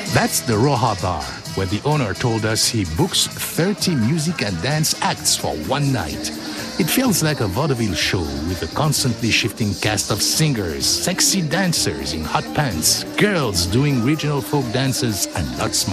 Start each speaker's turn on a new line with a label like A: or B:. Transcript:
A: That's the Roja Bar, where the owner told us he books 30 music and dance acts for one night. It feels like a vaudeville show with a constantly shifting cast of singers, sexy dancers in hot pants, girls doing regional folk dances, and lots more.